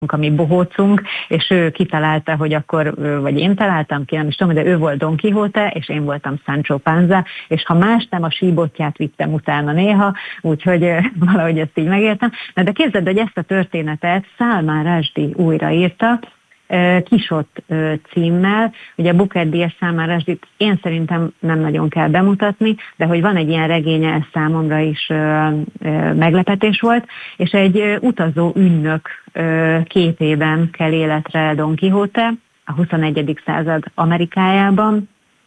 ami bohócunk, és ő kitalálta, hogy akkor, vagy én találtam ki, nem is tudom, de ő volt Don Quixote, és én voltam Sancho Panza, és ha más nem, a síbotját vittem utána néha, úgyhogy valahogy ezt így megértem. Na de képzeld, hogy ezt a történetet Salman Rushdie újraírta, Kisott címmel. Ugye Booker-díjas Salman Rushdie-t én szerintem nem nagyon kell bemutatni, de hogy van egy ilyen regénye, ez számomra is meglepetés volt, és egy utazó ügynök képében kell életre Don Quixote a 21. század Amerikájában,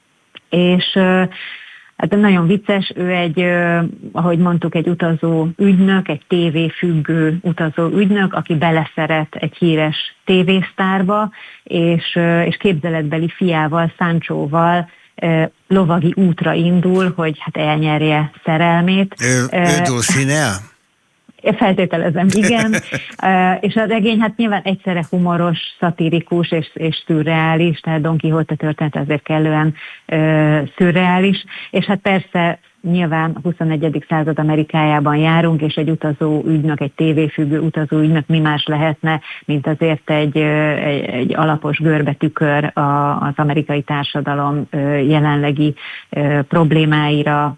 és hát nagyon vicces, ő egy, ahogy mondtuk, egy utazó ügynök, egy tévéfüggő utazó ügynök, aki beleszeret egy híres tévésztárba, és képzeletbeli fiával, Sanchóval lovagi útra indul, hogy hát elnyerje szerelmét. Ő Dulcinea? Feltételezem, igen. És a regény hát nyilván egyszerre humoros, szatirikus és szürreális, tehát Don Quixote történet azért kellően szürreális, és hát persze nyilván a 21. század Amerikájában járunk, és egy utazó ügynök, egy tévéfüggő utazó ügynök mi más lehetne, mint azért egy alapos görbetükör az amerikai társadalom jelenlegi problémáira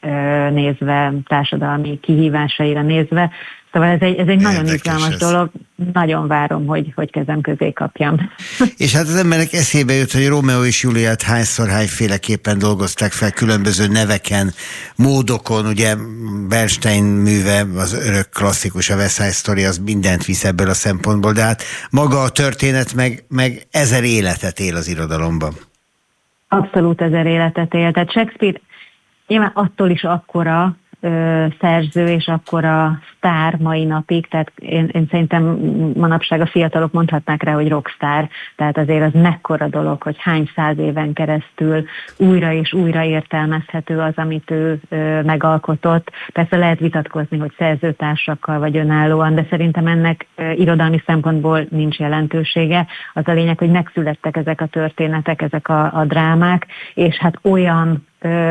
nézve, társadalmi kihívásaira nézve. Szóval ez egy nagyon izgalmas dolog, nagyon várom, hogy kezem közé kapjam. És hát az emberek eszébe jut, hogy Rómeó és Júliát hányféleképpen dolgozták fel különböző neveken, módokon, ugye Bernstein műve, az örök klasszikus, a West Side Story, az mindent visz ebből a szempontból, de hát maga a történet meg 1000 életet él az irodalomban. Abszolút 1000 életet él. Tehát Shakespeare nyilván attól is akkora szerző és akkora sztár mai napig, tehát én szerintem manapság a fiatalok mondhatnák rá, hogy rockstar, tehát azért az mekkora dolog, hogy hány száz éven keresztül újra és újra értelmezhető az, amit ő megalkotott. Persze lehet vitatkozni, hogy szerzőtársakkal vagy önállóan, de szerintem ennek irodalmi szempontból nincs jelentősége. Az a lényeg, hogy megszülettek ezek a történetek, ezek a drámák, és hát olyan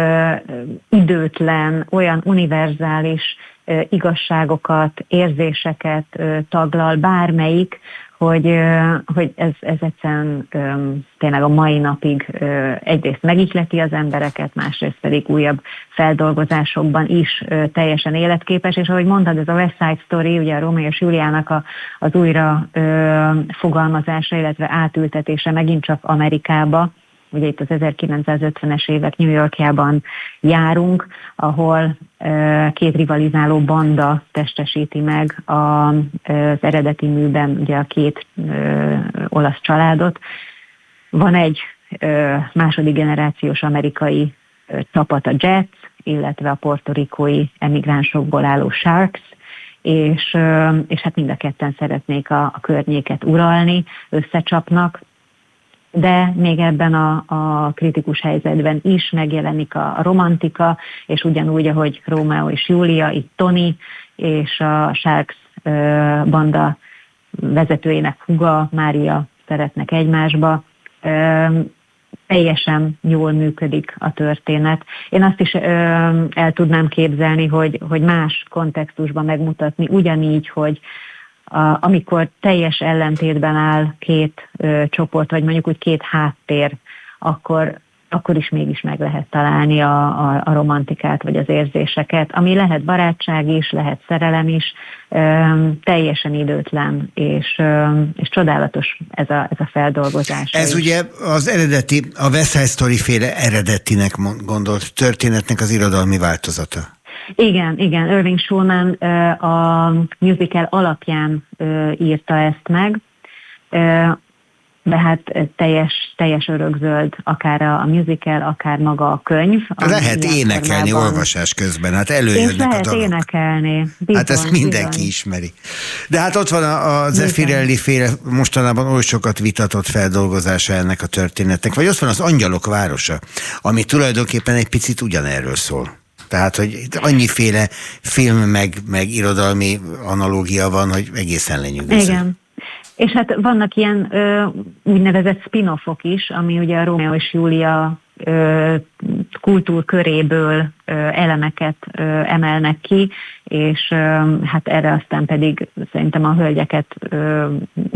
időtlen, olyan univerzális igazságokat, érzéseket taglal bármelyik, hogy ez egyszerűen tényleg a mai napig egyrészt megihleti az embereket, másrészt pedig újabb feldolgozásokban is teljesen életképes, és ahogy mondtad, ez a West Side Story, ugye a Rómeó és Júliának az újra fogalmazása, illetve átültetése megint csak Amerikába. Ugye itt az 1950-es évek New Yorkjában járunk, ahol két rivalizáló banda testesíti meg az eredeti műben ugye a két olasz családot. Van egy második generációs amerikai csapat, a Jets, illetve a portorikói emigránsokból álló Sharks, és hát mind a ketten szeretnék a környéket uralni, összecsapnak, de még ebben a kritikus helyzetben is megjelenik a romantika, és ugyanúgy, ahogy Rómeó és Júlia, itt Tony és a Sharks banda vezetőjének húga, Mária szeretnek egymásba. Teljesen jól működik a történet. Én azt is el tudnám képzelni, hogy más kontextusban megmutatni, ugyanígy, hogy amikor teljes ellentétben áll két csoport, vagy mondjuk úgy két háttér, akkor is mégis meg lehet találni a romantikát, vagy az érzéseket, ami lehet barátság is, lehet szerelem is, teljesen időtlen, és csodálatos ez a feldolgozás. Ez is. Ugye az eredeti, a West Side Story féle eredetinek gondolt történetnek az irodalmi változata. Igen, Irving Shulman a musical alapján írta ezt meg, de hát teljes örökzöld, akár a musical, akár maga a könyv. Lehet énekelni olvasás közben, hát előjönnek a dalok. Lehet énekelni. Bizony, hát ezt mindenki ismeri. De hát ott van a Zeffirelli féle mostanában oly sokat vitatott feldolgozása ennek a történetnek, vagy ott van az Angyalok városa, ami tulajdonképpen egy picit ugyanerről szól. Tehát, hogy annyiféle film meg irodalmi analógia van, hogy egészen lenyűgöző. Igen. És hát vannak ilyen úgynevezett spin-offok is, ami ugye a Rómeó és Júlia kultúrköréből elemeket emelnek ki, és hát erre aztán pedig szerintem a hölgyeket